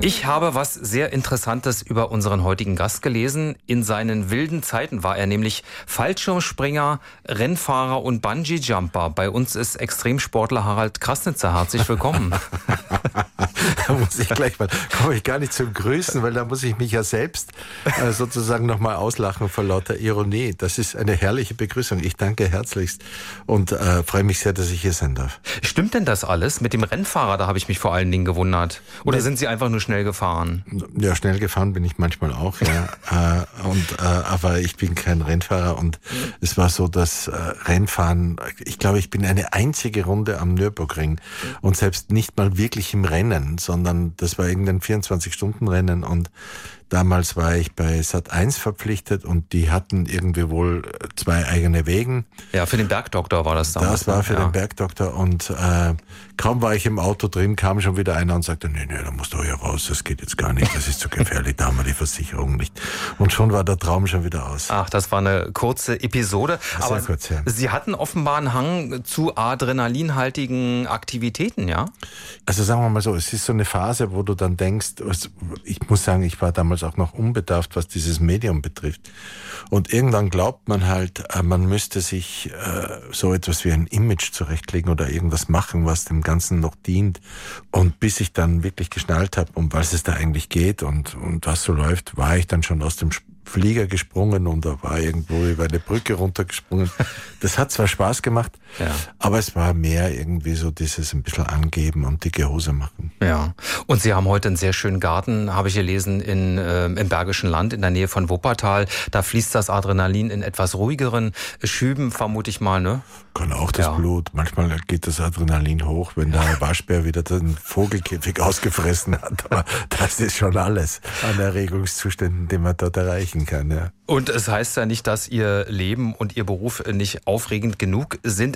Ich habe was sehr Interessantes über unseren heutigen Gast gelesen. In seinen wilden Zeiten war er nämlich Fallschirmspringer, Rennfahrer und Bungee-Jumper. Bei uns ist Extremsportler Harald Krasnitzer. Herzlich willkommen. Da muss ich gleich mal, komme ich gar nicht zum Grüßen, weil da muss ich mich ja selbst sozusagen nochmal auslachen vor lauter Ironie. Das ist eine herrliche Begrüßung. Ich danke herzlichst und freue mich sehr, dass ich hier sein darf. Stimmt denn das alles? Mit dem Rennfahrer, da habe ich mich vor allen Dingen gewundert. Oder sind Sie einfach nur schnell gefahren? Ja, schnell gefahren bin ich manchmal auch, ja. Aber ich bin kein Rennfahrer und es war so, dass Rennfahren, ich glaube, ich bin eine einzige Runde am Nürburgring und selbst nicht mal wirklich im Rennen, sondern das war irgendein 24-Stunden-Rennen und damals war ich bei Sat.1 verpflichtet und die hatten irgendwie wohl 2 eigene Wegen. Ja, für den Bergdoktor war das damals. Das war für den Bergdoktor und kaum war ich im Auto drin, kam schon wieder einer und sagte, nee, da musst du hier raus, das geht jetzt gar nicht, das ist zu gefährlich, da haben wir die Versicherung nicht. Und schon war der Traum schon wieder aus. Ach, das war eine kurze Episode. Aber sehr kurz, ja. Sie hatten offenbar einen Hang zu adrenalinhaltigen Aktivitäten, ja? Also sagen wir mal so, es ist so eine Phase, wo du dann denkst, ich muss sagen, ich war damals auch noch unbedarft, was dieses Medium betrifft. Und irgendwann glaubt man halt, man müsste sich so etwas wie ein Image zurechtlegen oder irgendwas machen, was dem Ganzen noch dient. Und bis ich dann wirklich geschnallt habe, um was es da eigentlich geht und was so läuft, war ich dann schon aus dem Flieger gesprungen und da war irgendwo über eine Brücke runtergesprungen. Das hat zwar Spaß gemacht, aber es war mehr irgendwie so dieses ein bisschen angeben und dicke Hose machen. Ja, und Sie haben heute einen sehr schönen Garten, habe ich gelesen, im Bergischen Land in der Nähe von Wuppertal. Da fließt das Adrenalin in etwas ruhigeren Schüben, vermute ich mal, ne? Kann auch das Blut. Manchmal geht das Adrenalin hoch, wenn der Waschbär wieder den Vogelkäfig ausgefressen hat. Aber das ist schon alles an Erregungszuständen, die man dort erreichen kann. Ja. Und es heißt ja nicht, dass Ihr Leben und Ihr Beruf nicht aufregend genug sind.